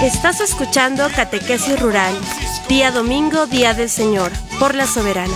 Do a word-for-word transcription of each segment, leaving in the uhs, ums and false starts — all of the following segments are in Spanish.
Estás escuchando Catequesis Rural, día domingo, Día del Señor, por la Soberana.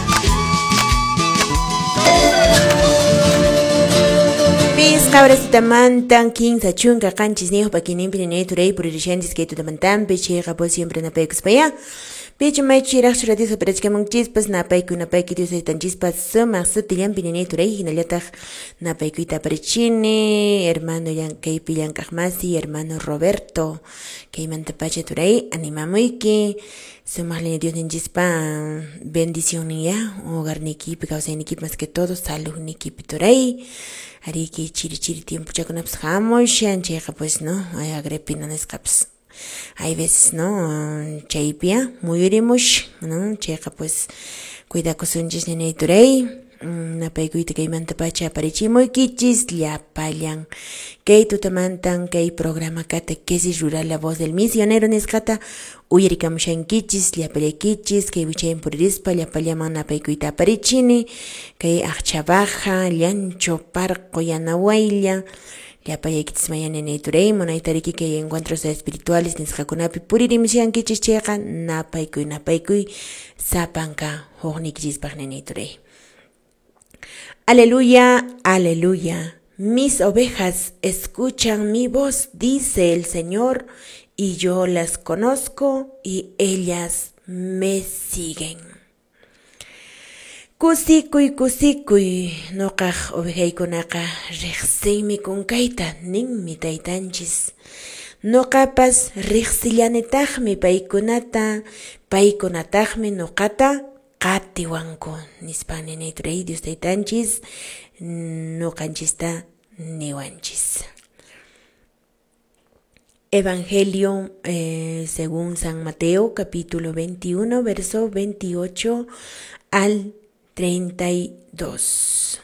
Pis cabras tamantan quince chunga canchis nijo paquinin pinine turei por irichentis que tu tamantan peche rapo siempre na pecos paya. Peche mai chirach churatis operachka mang chispas na paiku na paiki tu seitan chispas sema sutilan pinine turei hinaliatag na paikuita parechine hermano yan kei pilan kahmasi hermano Roberto kei mantapache turei animamuiki sumarle Dios en chispa bendición ya hogar ni equipo causa en equipo más que todo salud ni equipo turei Ari que chiri chiri tiempo ya con absjamos, chancheja pues no, hay agrepina escaps. Hay veces no, chaipia, muy iremos, no, cheja pues cuida cosunches nene turei, na peguita que manta pacha parechimo y kichis ya payan. Que tu tamantan que programa catequesis rural la voz del misionero nescata uyerikam shankichis ya pelekichis que bichen por rispa ya paliaman na peguita parechini que achavaja liancho parco ya nahuayla ya payakits mayan en turei monaitariki que encuentros espirituales nescacunapi puririmisian kichis cheja na paikui na paikui sapanka hognikchis pagnene turei. Aleluya, aleluya. Mis ovejas escuchan mi voz, dice el Señor, y yo las conozco y ellas me siguen. Kusikuy kusikuy noqaj ovejaykunaqa riqsiymi kunkayta ninmi taytanchis. Noqapas riqsillanitaqmi paykunata, paykunataqmi noqata qatiwanku nispanene turei Dios taytanchis noqanchista niwanchis. Evangelio eh, según San Mateo capítulo veintiuno verso veintiocho al treinta y dos.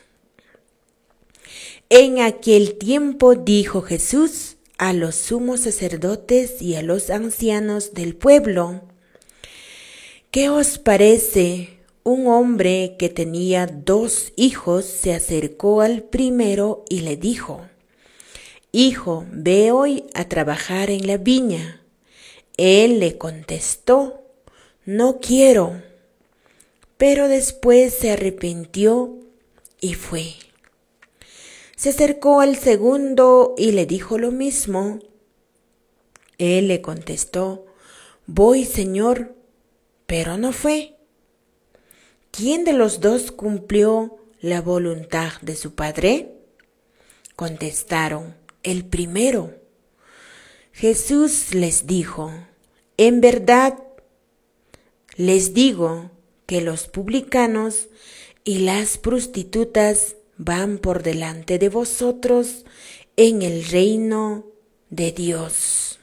En aquel tiempo dijo Jesús a los sumos sacerdotes y a los ancianos del pueblo: ¿qué os parece? Un hombre que tenía dos hijos se acercó al primero y le dijo: Hijo, ve hoy a trabajar en la viña. Él le contestó: No quiero. Pero después se arrepintió y fue. Se acercó al segundo y le dijo lo mismo. Él le contestó: Voy, Señor. Pero no fue. ¿Quién de los dos cumplió la voluntad de su padre? Contestaron: el primero. Jesús les dijo: en verdad les digo que los publicanos y las prostitutas van por delante de vosotros en el reino de Dios.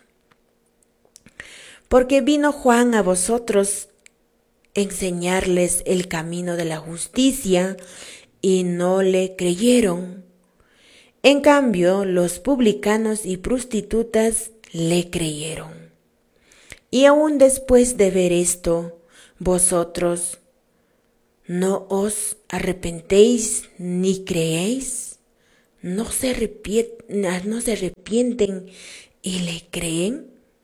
Porque vino Juan a vosotros enseñarles el camino de la justicia y no le creyeron. En cambio, los publicanos y prostitutas le creyeron. Y aún después de ver esto, vosotros no os arrepentéis ni creéis, no se arrepienten, no se arrepienten y le creen.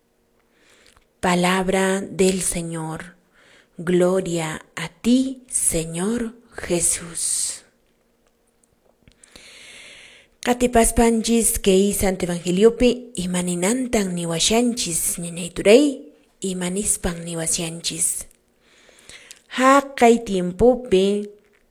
Palabra del Señor. Gloria a ti, Señor Jesús. Katipaspanchis kei Santo Evangeliopi imaninantan niwashanchis nineiturei imanispan niwashanchis. Haqay tiempopi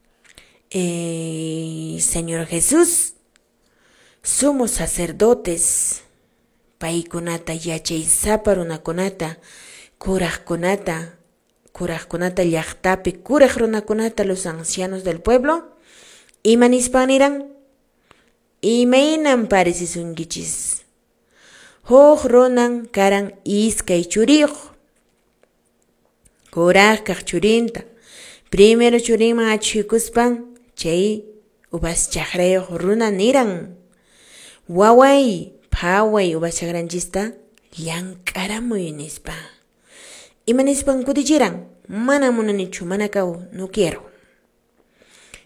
eh, Señor Jesús somos sacerdotes paikunata yachaysapa runakunata kuraqkunata kuraqkunata llaqtapi kuraq runakunata los ancianos del pueblo imanispanirán imaynan parecisunkichis huk runan karan iskay churiq kuraq kaq churinta primero churinman achikuspan chay ubas chaqrayuq runa niran waway phaway ubas chaqranchista llank'aramuy nispa imanispan kutichiran mana munanichu mana kaw no quiero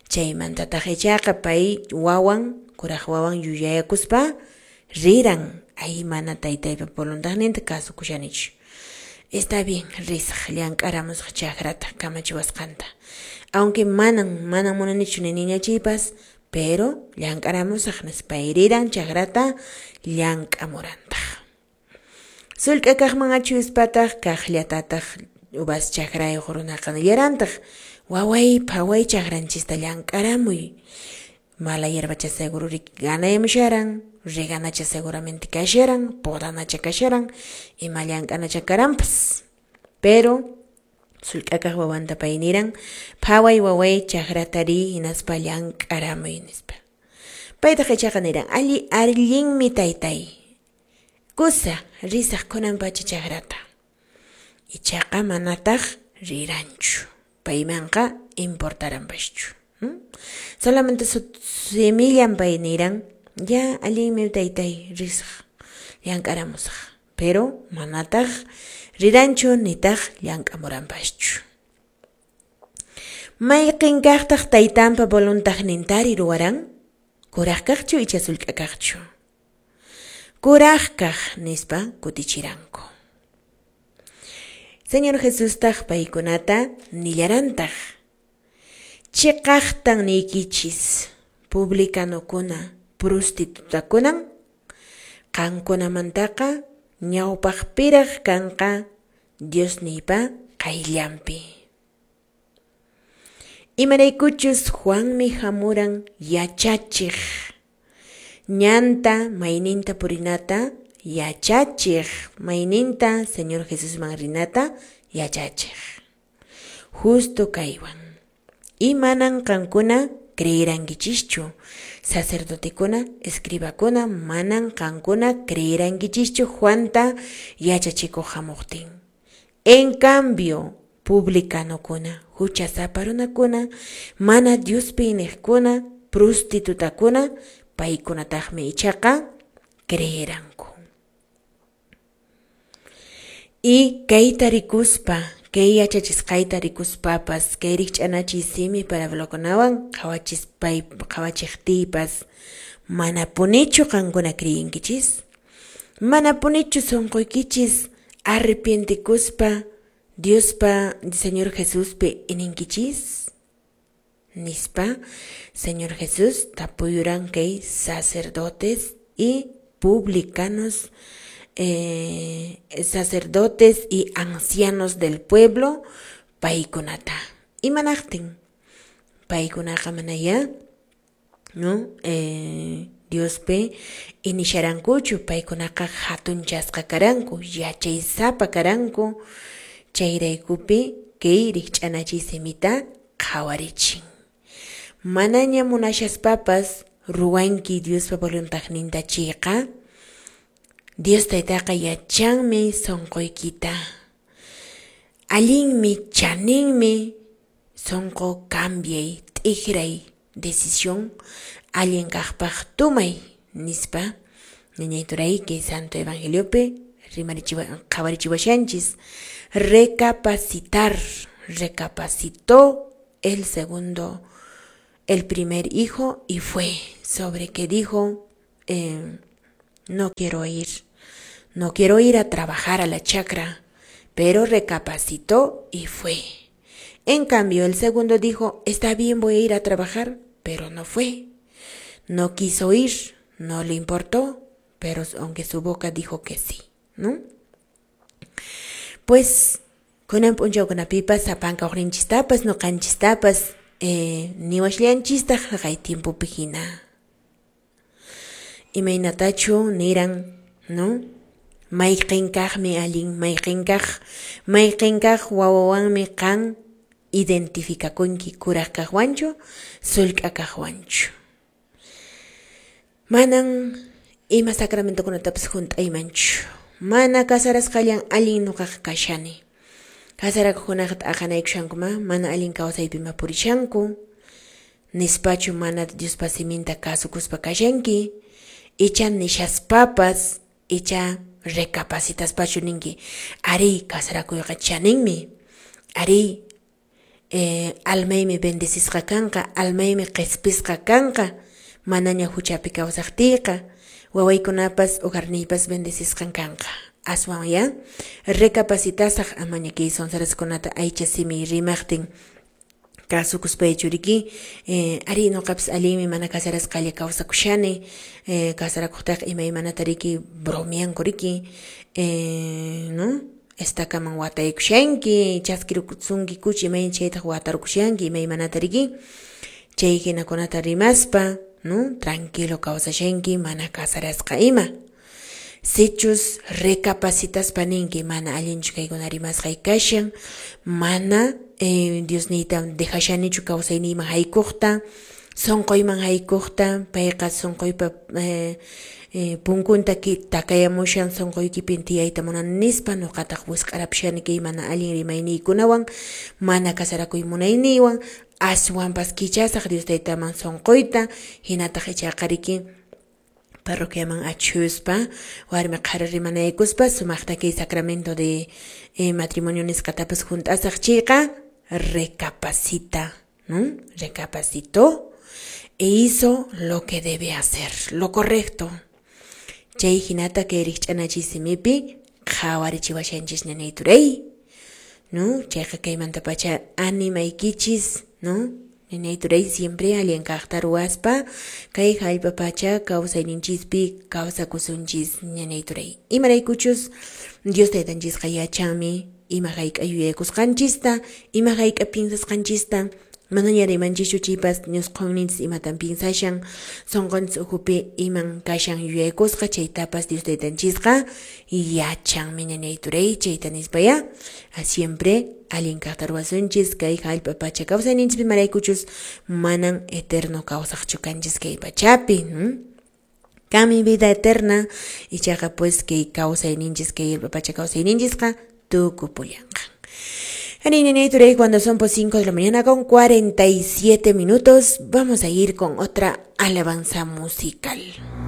chaymanta taqichaqa pay wawan kuraq wawan yuyayakuspa riran ahí mana taytaypa voluntadninta kasukushanichu. Está bien, risaq llank'aramusaq chakrata kamachiwasqanta. Aunque manan manan munanichu ni niñachiypas, pero llank'aramusaq nispa iriran chakrata llank'amurantaq. Sullk'a kaqman achiwispataq kaqllatataq ubas chakrayuq runaqa nillarantaq. Waway phaway chakranchista llank'aramuy. Mala hierbacha seguro ganayamusharan, reganacha seguramente kasharan, podanacha kasharan, y mallank'anacha karampas. Pero sullk'akaq wawanta payniran, phaway waway chakratari hinaspa llank'aramuy nispa. Paytaq ichaqa niran, alli allinmi taytay. Kusa risaq kunanpacha chakrata. Ichaqa manataq riranchu. Paymanqa importaranpaschu. ¿Mm? Solamente su semillan payniran, ya allinmi taytay risaq llank'aramusaq. Pero manataq riranchu nitaq llank'amuranpaschu. Mayqin kaqtaq taytanpa voluntaqnintari ruwaran? Kuraq kaqchu icha sullk'a kaqchu? Kuraq kaq nispa kutichiranku. Señor Jesús taq paykunata nillarantaq. Chiqaqtan nikichis publicanukuna prostitutakunan qankunamantaqa ñawpaqpiraq kanqa Dios nipa qayllampi. Imaraykuchus Juanmi hamuran yachachiq. Ñanta mayninta purinata yachachiq. Mayninta Señor Jesús manrinata yachachiq. Justo kaywan. Imanan qankuna creeranguichischu. Sacerdotekuna, escribakuna manan qankuna creeranguichischu Juanta yachachiko hamuqtin. En cambio, publicanukuna, huchasapa runakuna, mana Diospi iniqkuna, prostitutakuna, paykunataqmi ichaqa creeranku. Y kayta rikuspa, kay yachachisqayta rikuspapas, kay rikch'anachisimi para blokunawan qawachispay qawachiqtiypas, mana punichu qankuna creyinkichis, mana punichu sunquykichis arrepientikuspa Diospa Señor Jesuspi ininkichis, nispa Señor Jesús tapuyuran kay sacerdotes y publicanos, Eh, sacerdotes y ancianos del pueblo paykunata. Imanaqtin paykunaqa manaya, no, eh, Diospe inisharankuchu paykunaqa hatun chasqa karanku, yachaysapa karanku, chayraykupi kay rikch'anachisimita qhawarichin. Manaña munashaspapas ruwanki Diospa voluntaqninta chiyqa, Dios taytaqa yachanmi sonqoykita. Allinmi chaninmi sonqo cambiay, t'ikray, decisión, allin kaqpaq tumay, nispa, niñayturay que Santo Evangeliope, qhawarichiwashanchis, recapacitar, recapacitó el segundo, el primer hijo y fue, sobre que dijo, eh, no quiero ir. No quiero ir a trabajar a la chacra, pero recapacitó y fue. En cambio, el segundo dijo, está bien, voy a ir a trabajar, pero no fue. No quiso ir, no le importó, pero aunque su boca dijo que sí, ¿no? Pues, kunan punchaw kunapipas, apanka orinchistapas, no canchistapas, eh, ni washlianchistaq haqay tiempo pijina. Imaynatachu niran, ¿no? Mayqinkaqmi allin, mayqinkaq, mayqinkaq wawawanmi qan identificakunki kuraq kaqwanchu, sullk'a kaqwanchu. Manan ima sacramentokunatapas hunt'aymanchu. Mana kasarasqallan allin nuqaqa kashani. Kasarakukunaqa t'aqanaykushankuma, mana allin kawsaypima purishanku, nispachu mana Diospa siminta kasukuspa kashanki, icha nishaspapas, icha recapacitaspachu ninki, ari kasarakuyqa chaninmi, ari eh, almaymi bendisisqa kanqa, almaymi qispisqa kanqa, manaña huchapi kawsaqtiyqa, wawaykunapas ugarniypas bendecishqan kanqa. Aswan ya, recapacitasaq amañaki sonsariskunata aycha simi rimaqtin kasukuspay churiki, eh, ari noqapas alimi mana kasarasqalla kawsakushani, eh, kasarakuqtaq imaymanata bromeankuriki, eh, no? Estakaman wataykushanki, chaskirukusunki kuchi imay chaytaq watarukushanki imaymanata riki, chay hinakunata rimaspa, no? Tranquilo kawsashanki mana kasarasqa ima. Sichus recapacitas paninki mana allinchu kayguna rimasqay kashan, mana eh, Dios nita dejashanichu kawsayniyman haykukta, sonqoyman haykukta, payqa sonqoypa eh, eh, punkunta ki takayamushan sonqoykipin tiyayta munan nispa nuqataq wisq'arapshani kay mana allin rimayniykunawan, mana kasarakuy munayniwan, aswanpas kichasaq Dios taytaman sonqoyta, hinataq ichaqariki parroquiaman achuspa, warmi qhari rimanaykuspa, sumaqta kay sacramento de eh, matrimonio nisqatapas juntasaq chayqa, recapacita, ¿no? Recapacitó e hizo lo que debe hacer, lo correcto. Chay hinata kay rikch'anachisimipi, qhawarichiwashanchis ñanayturay, ¿no? Chayqa kaymanta pacha animaykichis, ¿no? Ninayturay siempre alien kaqta ruwaspa, kay hallpa pacha kawsayninchispi kawsakusunchis ñanayturay. Imaraykuchus Dios taytanchisqa yachanmi, ima hayk'a yuyaykusqanchista, ima hayk'a pinsasqanchista, mana yarimanchischu chaypas ñusqunninchis imatan pinsashan, sonqonchis uhupi iman kashan yuyaykusqa, chaytapas Dios taytanchisqa yachanmi ñanayturay, chayta nispaya, siempre alien kaqta ruwasunchis, kay hallpa pacha kawsayninchis maraykuchus manan eterno kawsaqchu kanchis kay pachapi, ¿no? Kami vida eterna, ichaqa pues kay kawsayninchis kay hallpa pacha kawsayninchisqa tukupuyanqa. Aninenayturay, cuando son por cinco de la mañana con cuarenta y siete minutos, vamos a ir con otra alabanza musical.